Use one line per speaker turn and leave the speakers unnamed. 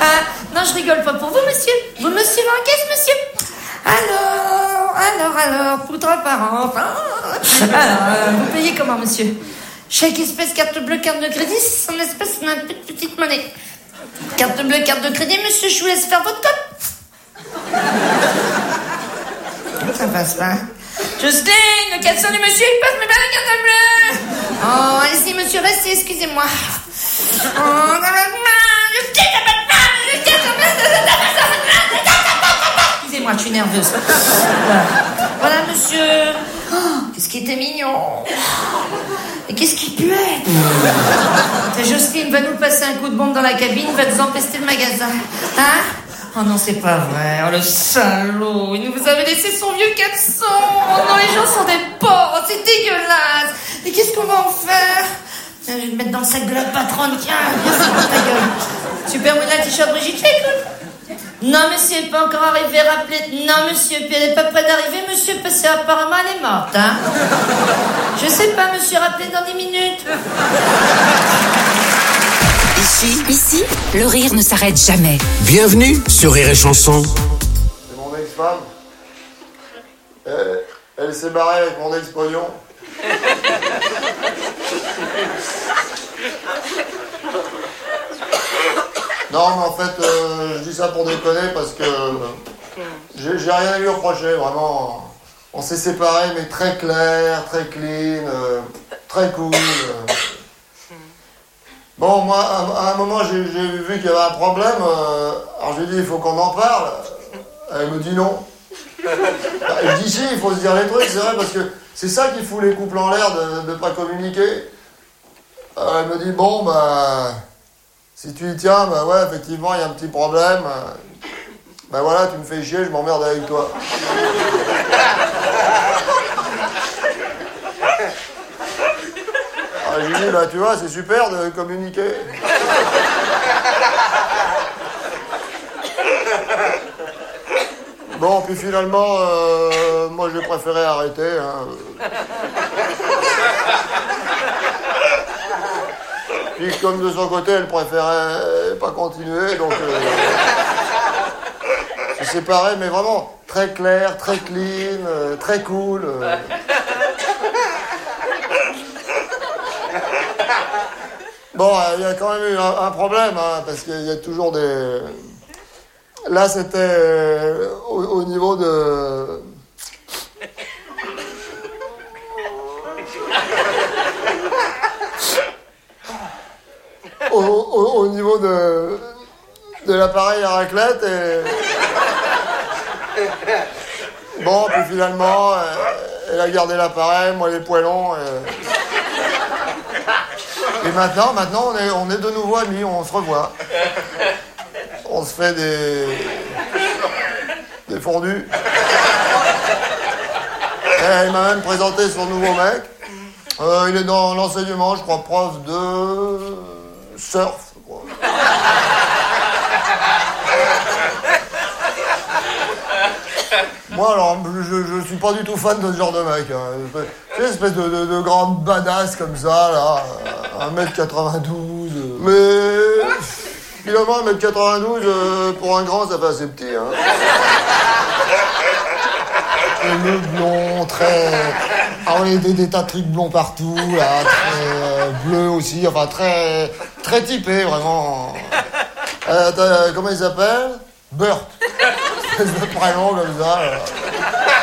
Non, je rigole pas pour vous, monsieur. Vous me suivez en caisse, monsieur? Alors, poutre apparente. Alors, vous payez comment, monsieur? Chèque espèce, carte bleue, carte de crédit, c'est en espèce, ma petite monnaie. Carte bleue, carte de crédit, monsieur, je vous laisse faire votre code. Ça passe pas. Jocelyne, le caleçon du monsieur, il passe, mais pas la carte bleue. Oh, allez-y, monsieur, restez, excusez-moi. Excusez-moi, je suis nerveuse. Voilà, monsieur. Oh, qu'est-ce qui était mignon. Et qu'est-ce qui puait. Jocelyne va nous passer un coup de bombe dans la cabine, va nous empester le magasin. Hein? Oh non, c'est pas vrai. Oh, le salaud. Il nous avait laissé son vieux caleçon. Oh non, les gens sont des porcs. Oh, c'est dégueulasse. Mais qu'est-ce qu'on va en faire? Je vais le mettre dans le sac de la patronne. Tiens, viens, c'est dans ta gueule. Super Mouna, t-shirt Brigitte, écoute. Non, monsieur, elle n'est pas encore arrivée, rappelez. Non, monsieur, puis elle n'est pas près d'arriver, monsieur, parce qu'apparemment elle est morte, hein. Je sais pas, monsieur, rappelez dans 10 minutes.
Ici, le rire ne s'arrête jamais.
Bienvenue sur Rire et Chanson.
C'est mon ex-femme. Elle s'est barrée avec mon ex-pognon. Non, mais en fait, je dis ça pour déconner parce que j'ai rien à lui reprocher, vraiment. On s'est séparés, mais très clair, très clean, très cool. Bon, moi, à un moment, j'ai vu qu'il y avait un problème. Alors, j'ai dit, il faut qu'on en parle. Elle me dit non. Elle dit, si, il faut se dire les trucs, c'est vrai, parce que c'est ça qui fout les couples en l'air, de ne pas communiquer. Elle me dit, bon, bah... Si tu y tiens, bah ouais, effectivement, il y a un petit problème. Bah voilà, tu me fais chier, je m'emmerde avec toi. Ah, j'ai dit, bah tu vois, c'est super de communiquer. Bon, puis finalement, moi j'ai préféré arrêter. Hein. Puis comme de son côté, elle préférait pas continuer, donc c'est séparé, mais vraiment très clair, très clean, très cool. Bon, il y a quand même eu un problème, hein, parce qu'il y a toujours des... Là, c'était au niveau de... Au niveau de l'appareil à raclette et... Bon, puis finalement, elle a gardé l'appareil, moi les poêlons. Et maintenant on est de nouveau amis, on se revoit. On se fait des fondus. Elle m'a même présenté son nouveau mec. Il est dans l'enseignement, je crois, prof de... surf, quoi. Moi, alors, je suis pas du tout fan de ce genre de mec. Hein. C'est une espèce de grande badass comme ça, là. 1m92. Mais... Finalement, 1m92, pour un grand, ça fait assez petit, hein. Le blond, très... Ah oui, des tas de trucs blonds partout, là, très bleu aussi, enfin très typé, vraiment. Comment il s'appelle? Burt. C'est un prénom comme ça.